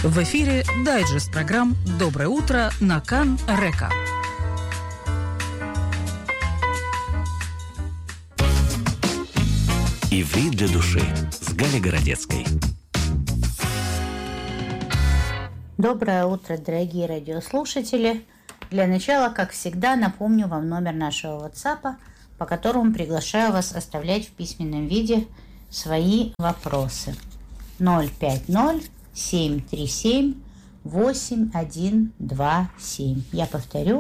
В эфире дайджест программ «Доброе утро» на Кан-Река. Иврит для души с Галей Городецкой. Доброе утро, дорогие радиослушатели. Для начала, как всегда, напомню вам номер нашего WhatsApp, по которому приглашаю вас оставлять в письменном виде свои вопросы. 050-737-8127. Я повторю,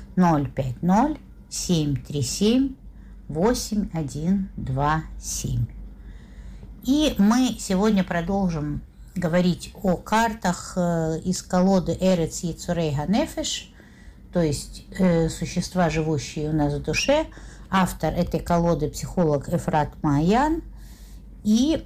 050-737-8127. И мы сегодня продолжим говорить о картах из колоды Эрец Йецурей Ганефеш, то есть существа, живущие у нас в душе. Автор этой колоды психолог Эфрат Маян. И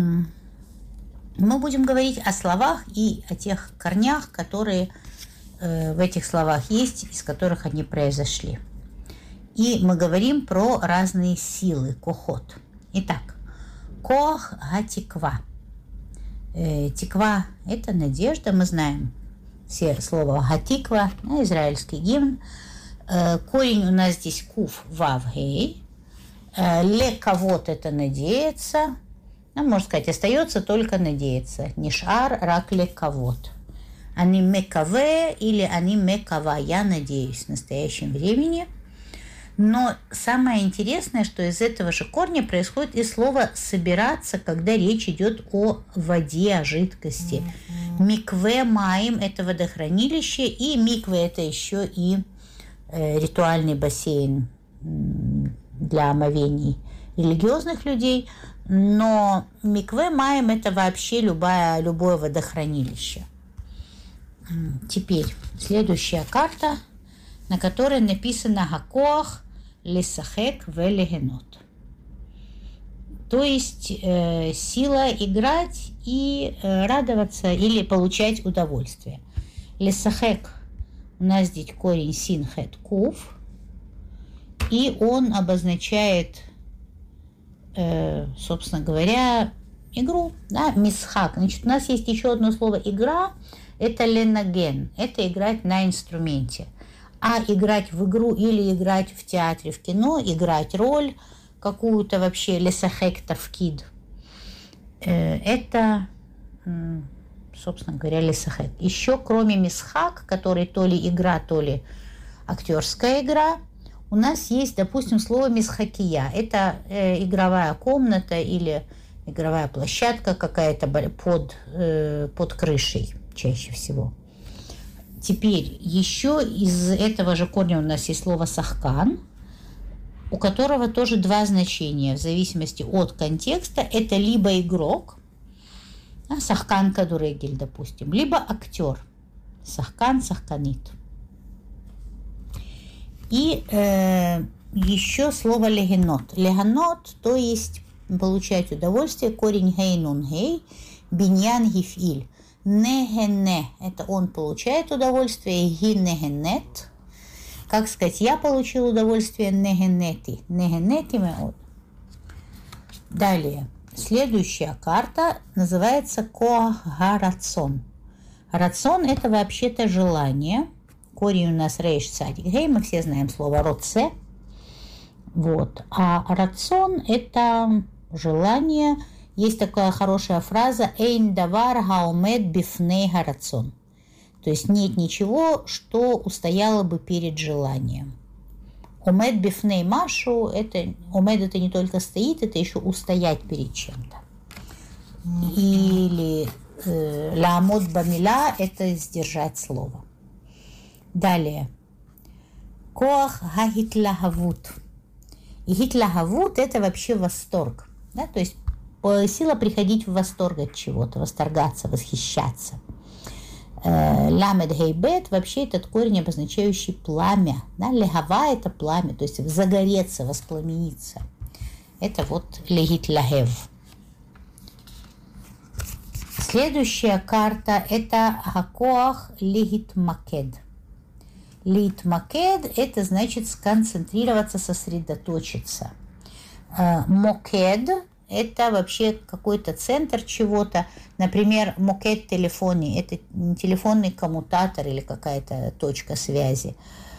мы будем говорить о словах и о тех корнях, которые в этих словах есть, из которых они произошли. И мы говорим про разные силы, кохот. Итак, коах га-тиква. Тиква – это надежда, мы знаем все слова га-тиква, израильский гимн. Корень у нас здесь кув, вав, гей. Лекавот – это надеяться. Можно сказать, остается только надеяться. Нишар рак лекавот. Они мекаве или они мекава. Я надеюсь в настоящем времени. Но самое интересное, что из этого же корня происходит и слово «собираться», когда речь идет о воде, о жидкости. Микве маим – это водохранилище, и микве – это еще и ритуальный бассейн для омовений религиозных людей. Но микве маим – это вообще любое водохранилище. Теперь следующая карта, на которой написано «Хакоах лесахек велегенот». То есть сила играть и радоваться или получать удовольствие. Лесахек у нас здесь корень синхет кув, и он обозначает, собственно говоря, игру, да, мисхак. Значит, у нас есть еще одно слово игра, это ленаген, это играть на инструменте. А играть в игру или играть в театре, в кино, играть роль какую-то вообще, лесахек тавкид, это, собственно говоря, лесахек. Еще кроме мисхак, который то ли игра, то ли актерская игра, у нас есть, допустим, слово мисхакия. Это игровая комната или игровая площадка какая-то под крышей чаще всего. Теперь еще из этого же корня у нас есть слово сахкан, у которого тоже два значения в зависимости от контекста. Это либо игрок, сахкан кадурегель, допустим, либо актер, сахкан, сахканит. И еще слово легенот. Легенот, то есть получать удовольствие, корень гейнун гей, биньян гифиль. Негене – это он получает удовольствие, ги негенет. Как сказать, я получил удовольствие, негенети. Негенети меод. Далее. Следующая карта называется коах га-рацон. Рацон – это вообще-то желание. Корень у нас рейш цадик гей, мы все знаем слово роце. Вот. А рацон – это желание. Есть такая хорошая фраза «Эйн давар хаумед бифней гарацон». То есть нет ничего, что устояло бы перед желанием. Омед бифней машу – это омед – это не только стоит, это еще устоять перед чем-то. Или ламод бамила – это сдержать слово. Далее. Коах гагитлахавут. И гитлахавут – это вообще восторг. Да? То есть сила приходить в восторг от чего-то, восторгаться, восхищаться. Ламед гейбет, вообще этот корень, обозначающий пламя. Да? Легава – это пламя, то есть загореться, воспламениться. Это вот легит лагев. Следующая карта – это хакоах легит макед. Легит макед – это значит сконцентрироваться, сосредоточиться. Мокед это вообще какой-то центр чего-то. Например, мокед телефони – это телефонный коммутатор или какая-то точка связи.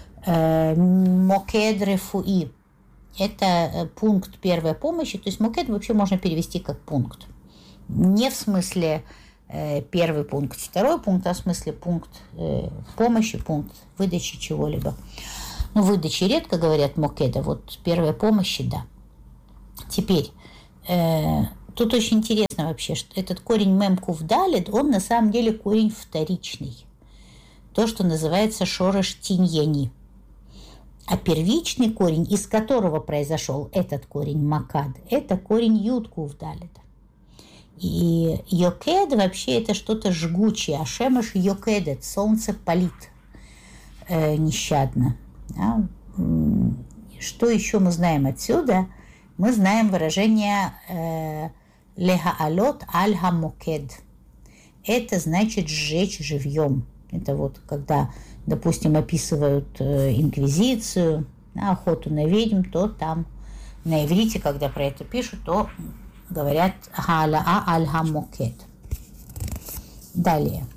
Мокед рефуи – это пункт первой помощи. То есть мокед вообще можно перевести как пункт. Не в смысле первый пункт, второй пункт, а в смысле пункт помощи, пункт выдачи чего-либо. Ну, выдачи редко говорят мокеда, вот первой помощи, да. Теперь, тут очень интересно вообще, что этот корень мемкув далит, он на самом деле корень вторичный. То, что называется шореш тиньяни. А первичный корень, из которого произошел этот корень макад, это корень юткув далит. И йокед вообще это что-то жгучее, а шемеш йокедет, солнце палит нещадно. Да? Что еще мы знаем отсюда? Мы знаем выражение легаалот аль-хамокед. Это значит сжечь живьем. Это вот когда, допустим, описывают инквизицию, охоту на ведьм, то там на иврите, когда про это пишут, то говорят хаалаа аль-хамокед. Далее.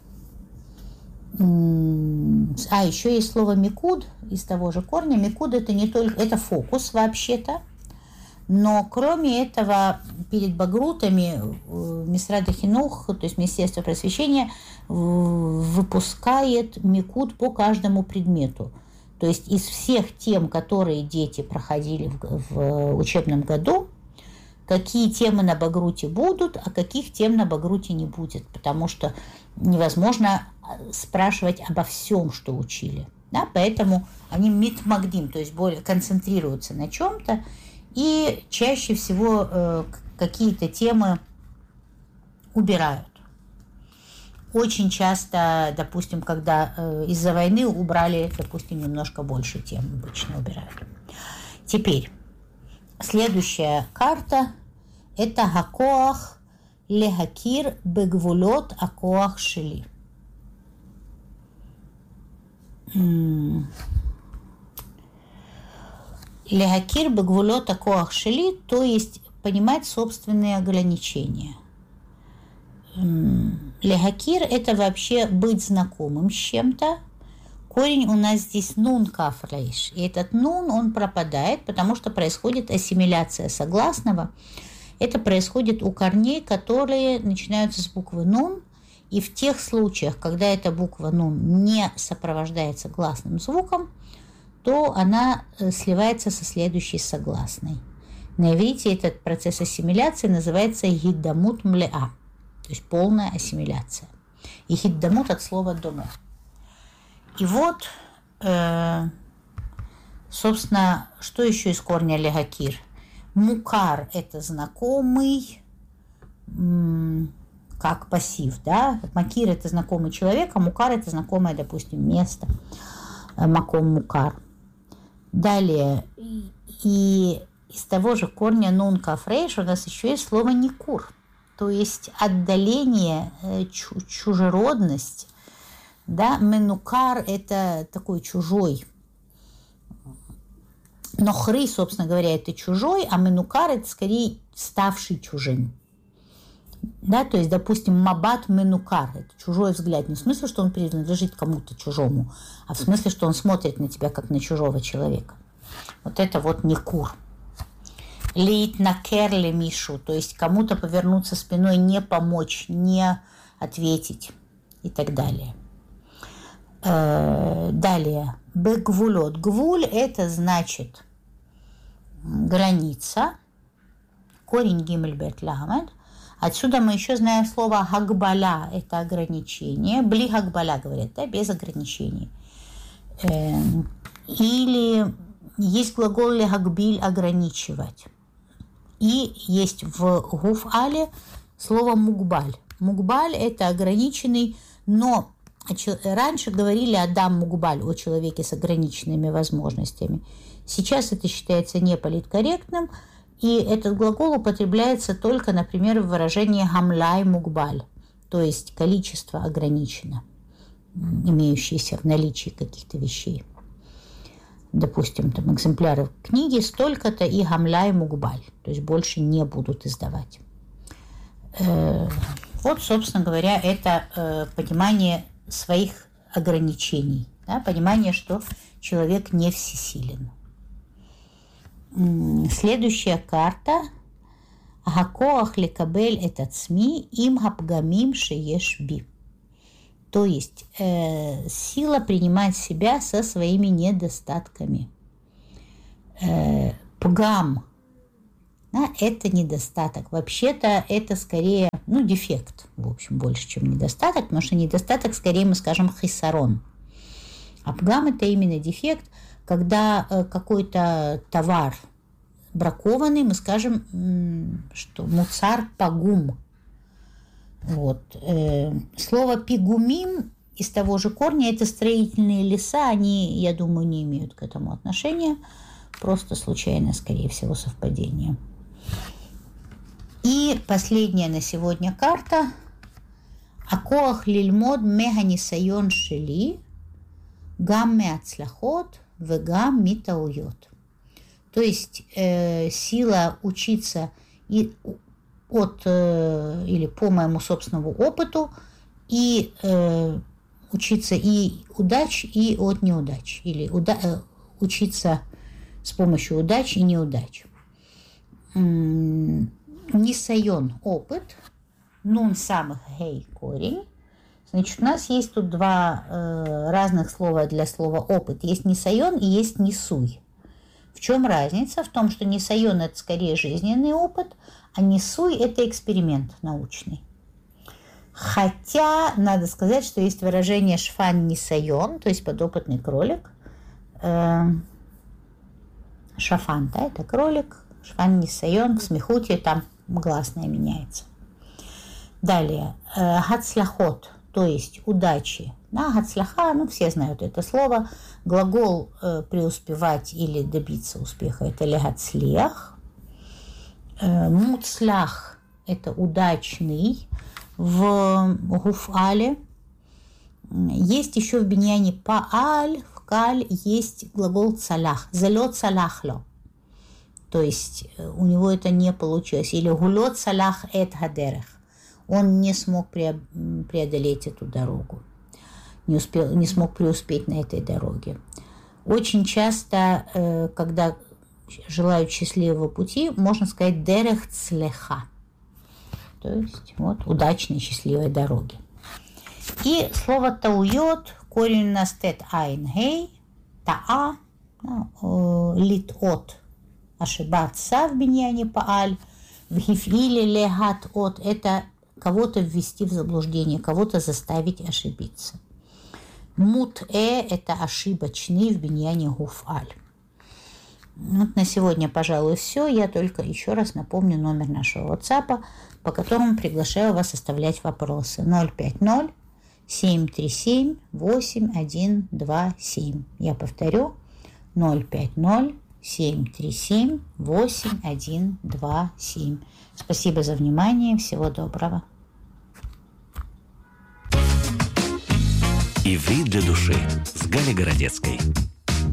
Еще есть слово микуд из того же корня. Микуд это не только, это фокус вообще-то, но кроме этого перед багрутами Мисрад хинух, то есть Министерство просвещения, выпускает микуд по каждому предмету. То есть из всех тем, которые дети проходили в учебном году, какие темы на багруте будут, а каких тем на багруте не будет, потому что невозможно спрашивать обо всем, что учили. Да? Поэтому они митмагдим, то есть более концентрируются на чем-то, и чаще всего какие-то темы убирают. Очень часто, допустим, когда из-за войны убрали, допустим, немножко больше тем, обычно убирают. Теперь, следующая карта – это Хакоах лехакир бегвулот акоах шели. Лехакир бегвулот акоах шели, то есть понимать собственные ограничения. Лехакир – это вообще быть знакомым с чем-то. Корень у нас здесь нун кафрейш. И этот нун, он пропадает, потому что происходит ассимиляция согласного. Это происходит у корней, которые начинаются с буквы нун. И в тех случаях, когда эта буква нун не сопровождается гласным звуком, то она сливается со следующей согласной. На иврите этот процесс ассимиляции называется гиддамут млеа, то есть полная ассимиляция. И гиддамут от слова доме. И вот, собственно, что еще из корня легакир? Мукар – это знакомый, как пассив, да? Макир – это знакомый человек, а мукар – это знакомое, допустим, место. Маком мукар. Далее, и из того же корня нун кафрейш у нас еще есть слово никур, то есть отдаление, чужеродность. Да, менукар – это такой чужой. Нохры, собственно говоря, это чужой, а менукар – это скорее ставший чужим. Да, то есть, допустим, мабат менукар – это чужой взгляд. Не в смысле, что он принадлежит кому-то чужому, а в смысле, что он смотрит на тебя, как на чужого человека. Вот это вот никур. Лит накерле мишу, то есть кому-то повернуться спиной, не помочь, не ответить и так далее. Далее, бегвулот. Гвуль – это значит граница, корень гимельбет ламед. Отсюда мы еще знаем слово хагбаля – это ограничение. Бли хагбаля говорят, да, без ограничений. Или есть глагол лехагбиль – ограничивать. И есть в гуф-але слово мугбаль. Мугбаль – это ограниченный, но раньше говорили адам мугбаль, о человеке с ограниченными возможностями. Сейчас это считается неполиткорректным, и этот глагол употребляется только, например, в выражении гамлай мугбаль, то есть количество ограничено, имеющееся в наличии каких-то вещей. допустим, там экземпляров книги столько-то и гамляй мугбаль, то есть больше не будут издавать. Вот, собственно говоря, это понимание своих ограничений, да, понимание, что человек не всесилен. Следующая карта «Гакоах лекабель этот СМИ им гапгамим шееш би». То есть сила принимать себя со своими недостатками. Пгам, да, это недостаток. Вообще-то это скорее, дефект, в общем, больше, чем недостаток, потому что недостаток, скорее мы скажем, хисарон. А пгам – это именно дефект, когда какой-то товар бракованный, мы скажем, что муцар пагум. Вот. Слово пигумим из того же корня – это строительные леса, они, я думаю, не имеют к этому отношения, просто случайно, скорее всего, совпадение. И последняя на сегодня карта «Акоах лильмод меганисайон шели гам меацлахот вегам митауйот». То есть сила учиться и или по моему собственному опыту, и учиться и удач, и от неудач, или учиться с помощью удач и неудач. Нисайон – опыт, нун самых гей – корень. Значит, у нас есть тут два разных слова для слова опыт. Есть нисайон и есть нисуй. В чем разница? В том, что нисайон – это скорее жизненный опыт, а нисуй – это эксперимент научный. Хотя, надо сказать, что есть выражение шфан нисайон, то есть подопытный кролик. Шафан, да, это кролик. Шфан нисайон, в смехуте там гласное меняется. Далее, гацлахот, то есть удачи. Да, гацлаха, все знают это слово. Глагол преуспевать или добиться успеха – это легацлиях. Муцлях – это удачный в гуфале. Есть еще в биньяне пааль, в каль есть глагол цалях, залет цалахло. То есть у него это не получилось. Или гулет цалах эт гадерех. Он не смог преодолеть эту дорогу, не смог преуспеть на этой дороге. Очень часто, когда желают счастливого пути, можно сказать дерех цлеха. То есть вот удачной счастливой дороги. И слово тауйот, корень у нас тет айн гей, таа, лит-от, ошибаться в биньяне пааль, в гифиле легат-от, это кого-то ввести в заблуждение, кого-то заставить ошибиться. Мут-э – это ошибочный в биньяне гуфаль. Вот на сегодня, пожалуй, все. Я только еще раз напомню номер нашего WhatsApp, по которому приглашаю вас оставлять вопросы. 050-737-8127. Я повторю. 050-737-8127. Спасибо за внимание. Всего доброго. Иврит для души с Галей Городецкой.